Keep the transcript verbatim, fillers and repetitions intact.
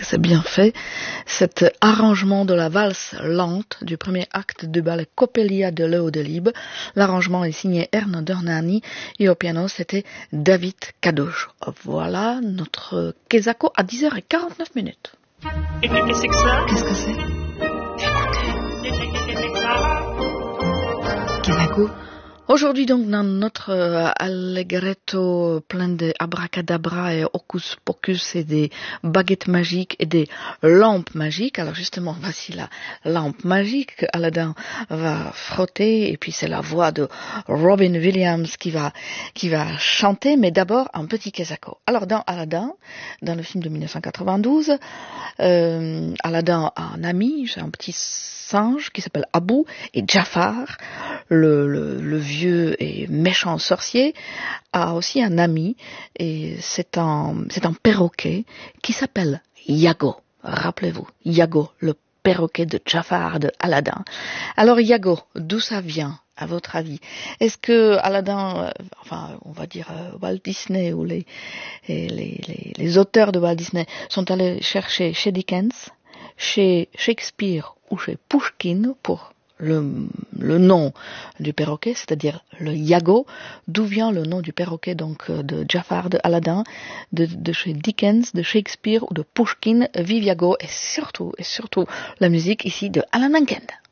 c'est bien fait. Cet arrangement de la valse lente du premier acte du ballet Coppelia de Leo Delibes. L'arrangement est signé Erno Dornani et au piano c'était David Kadouch. Voilà notre Kesako à dix heures quarante-neuf minutes. Et qu'est-ce que c'est que ça? Qu'est-ce que c'est? Kesako. Aujourd'hui donc dans notre euh, allegretto plein de abracadabra et hocus pocus et des baguettes magiques et des lampes magiques. Alors justement voici la lampe magique que Aladdin va frotter et puis c'est la voix de Robin Williams qui va qui va chanter, mais d'abord un petit Kesako. Alors dans Aladdin, dans le film de dix-neuf cent quatre-vingt-douze, euh, Aladdin a un ami, c'est un petit singe qui s'appelle Abu, et Jafar, le, le, le vieux et méchant sorcier, a aussi un ami, et c'est un, c'est un perroquet qui s'appelle Iago. Rappelez-vous, Iago, le perroquet de Jafar de Aladdin. Alors Iago, d'où ça vient, à votre avis? Est-ce que Aladdin, euh, enfin on va dire euh, Walt Disney ou les, les, les, les auteurs de Walt Disney sont allés chercher chez Dickens, chez Shakespeare ou chez Pushkin pour le, le nom du perroquet, c'est-à-dire le Iago, d'où vient le nom du perroquet donc de Jafar de Aladdin, de, de chez Dickens, de Shakespeare ou de Pushkin, vive Iago, et surtout, et surtout la musique ici de Alan Menken.